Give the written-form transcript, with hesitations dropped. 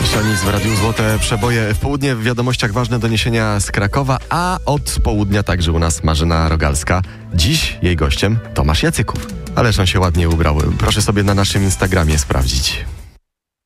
Szonis w Radiu Złote Przeboje w południe, w wiadomościach ważne doniesienia z Krakowa, a od południa także u nas Marzena Rogalska. Dziś jej gościem Tomasz Jacyków. Ależ on się ładnie ubrał. Proszę sobie na naszym Instagramie sprawdzić.